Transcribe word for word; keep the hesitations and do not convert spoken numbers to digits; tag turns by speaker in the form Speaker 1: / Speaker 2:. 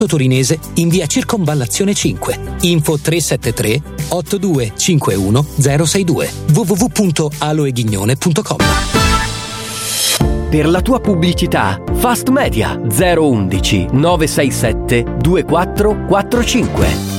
Speaker 1: Torinese in via Circonvallazione cinque. Info tre sette tre otto due cinque uno zero sei due w w w punto aloeghignone punto com.
Speaker 2: Per la tua pubblicità, Fast Media zero uno uno nove sei sette due quattro quattro cinque.